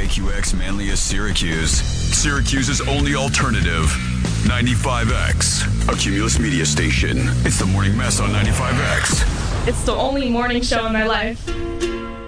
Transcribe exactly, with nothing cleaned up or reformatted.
K Q X Manlius Syracuse. Syracuse's only alternative. ninety-five X, a Cumulus media station. It's the Morning Mess on ninety-five X. It's the only morning show in my life.